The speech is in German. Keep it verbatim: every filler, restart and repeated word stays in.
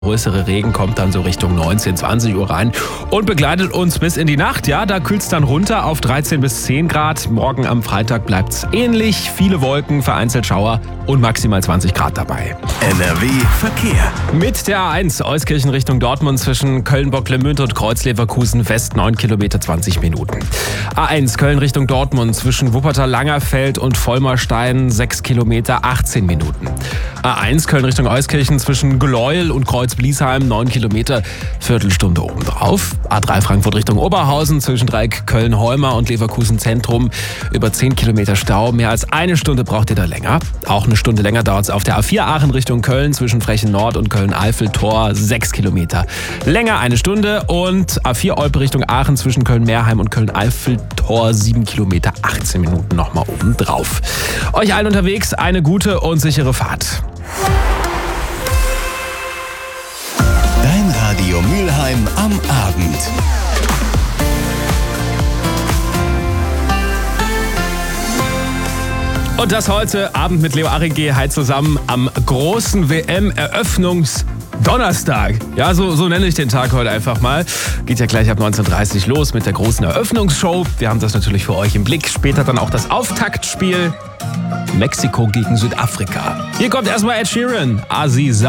Größere Regen kommt dann so Richtung neunzehn, zwanzig Uhr rein und begleitet uns bis in die Nacht. Ja, da kühlt es dann runter auf dreizehn bis zehn Grad. Morgen am Freitag bleibt es ähnlich. Viele Wolken, vereinzelt Schauer und maximal zwanzig Grad dabei. N R W Verkehr. Mit der A eins Euskirchen Richtung Dortmund zwischen Köln-Bocklemünd und Kreuz-Leverkusen West neun Kilometer zwanzig Minuten. A eins Köln Richtung Dortmund zwischen Wuppertal-Langerfeld und Vollmerstein sechs Kilometer achtzehn Minuten. A eins Köln Richtung Euskirchen zwischen Gleuel und Kreuz-Bliesheim neun Kilometer, Viertelstunde obendrauf. A drei Frankfurt Richtung Oberhausen zwischen Dreieck Köln-Holmer und Leverkusen Zentrum über zehn Kilometer Stau. Mehr als eine Stunde braucht ihr da länger. Auch eine Stunde länger dauert es auf der A vier Aachen Richtung Köln zwischen Frechen Nord und Köln-Eifel-Tor sechs Kilometer. Länger eine Stunde und A vier Olpe Richtung Aachen zwischen Köln-Meerheim und Köln-Eifel-Tor sieben Kilometer achtzehn Minuten nochmal obendrauf. Euch allen unterwegs eine gute und sichere Fahrt. Dein Radio Mülheim am Abend. Und das heute Abend mit Leo Arrigé zusammen am großen W M-Eröffnungsdonnerstag. Ja, so, so nenne ich den Tag heute einfach mal. Geht ja gleich ab neunzehn Uhr dreißig los mit der großen Eröffnungsshow. Wir haben das natürlich für euch im Blick. Später dann auch das Auftaktspiel Mexiko gegen Südafrika. Hier kommt erstmal Ed Sheeran, Aziza.